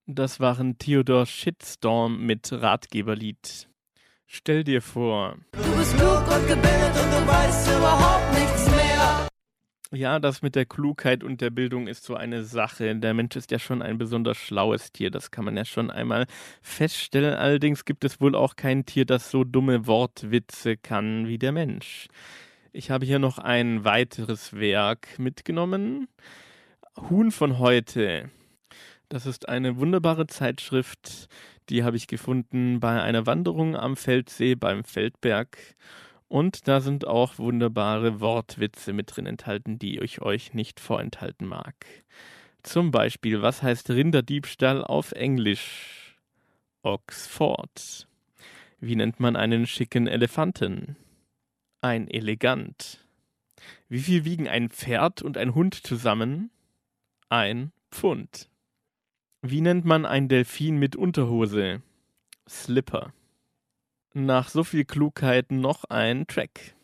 Das waren Theodor Shitstorm mit Ratgeberlied. Stell dir vor. Du bist klug und gebildet und du weißt überhaupt nichts mehr. Ja, das mit der Klugheit und der Bildung ist so eine Sache. Der Mensch ist ja schon ein besonders schlaues Tier, das kann man ja schon einmal feststellen. Allerdings gibt es wohl auch kein Tier, das so dumme Wortwitze kann wie der Mensch. Ich habe hier noch ein weiteres Werk mitgenommen. Huhn von heute. Das ist eine wunderbare Zeitschrift, die habe ich gefunden bei einer Wanderung am Feldsee beim Feldberg. Und da sind auch wunderbare Wortwitze mit drin enthalten, die ich euch nicht vorenthalten mag. Zum Beispiel, was heißt Rinderdiebstahl auf Englisch? Oxford. Wie nennt man einen schicken Elefanten? Ein Elegant. Wie viel wiegen ein Pferd und ein Hund zusammen? Ein Pfund. Wie nennt man ein Delfin mit Unterhose? Slipper. Nach so viel Klugheit noch ein Track.